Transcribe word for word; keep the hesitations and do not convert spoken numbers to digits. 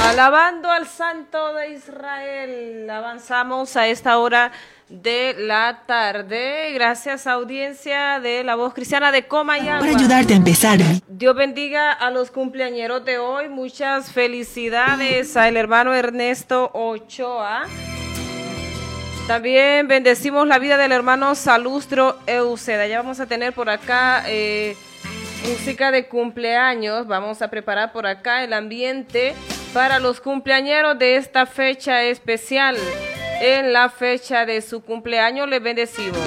Alabando al Santo de Israel, avanzamos a esta hora de la tarde, gracias a audiencia de La Voz Cristiana de Comayagua. Para ayudarte a empezar. Dios bendiga a los cumpleañeros de hoy, muchas felicidades al hermano Ernesto Ochoa. También bendecimos la vida del hermano Salustro Euseda. Ya vamos a tener por acá eh, música de cumpleaños, vamos a preparar por acá el ambiente para los cumpleañeros de esta fecha especial. En la fecha de su cumpleaños les bendecimos.